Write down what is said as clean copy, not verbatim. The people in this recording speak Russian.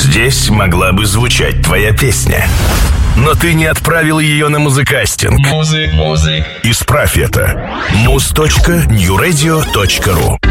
Здесь могла бы звучать твоя песня, но ты не отправил ее на музыкастинг. Исправь это. muz.newradio.ru